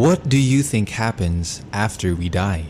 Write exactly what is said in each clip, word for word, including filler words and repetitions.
What do you think happens after we die?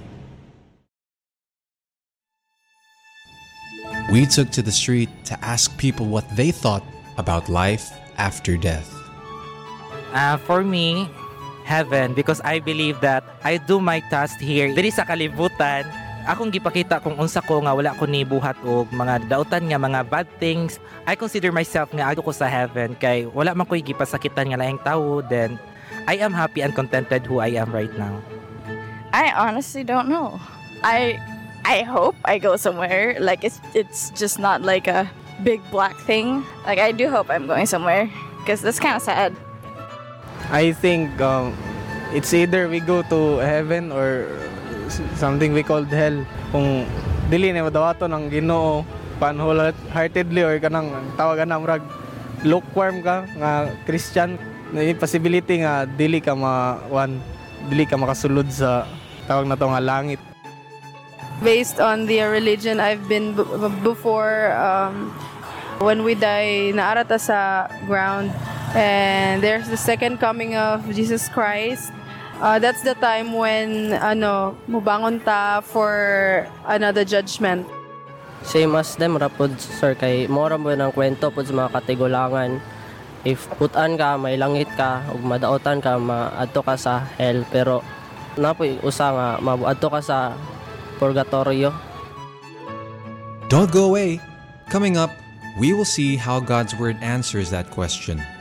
We took to the street to ask people what they thought about life after death. Uh, for me, heaven, because I believe that I do my task here diri sa kalibutan. Akong gipakita kung unsa ko nga wala ko ni buhat og mga dautan nga mga bad things. I consider myself nga adto ko sa heaven kay wala man ko'y gipasakitan nga laing tawo. Then I am happy and contented who I am right now. I honestly don't know. I I hope I go somewhere. Like it's it's just not like a big black thing. Like I do hope I'm going somewhere because that's kind of sad. I think um, it's either we go to heaven or something we called hell. Kung dili na madawato ng Ginoo pan wholeheartedly or kanang tawagan na murag lukewarm ka nga Christian, may possibility nga dili ka ma one dili ka makasulod sa tawag na to nga langit. Based on the religion I've been b- before, um, when we die, naarata sa ground, and there's the second coming of Jesus Christ. Uh, that's the time when ano mubangon ta for another judgment. Same as them rapod sir kay mora mo ng kwento pod sa mga katigulangan. If putan ka, may langit ka, ug madaotan ka, maadto ka sa hell, pero napoy usa nga mabuadto ka sa purgatorio. Don't go away. Coming up, we will see how God's Word answers that question.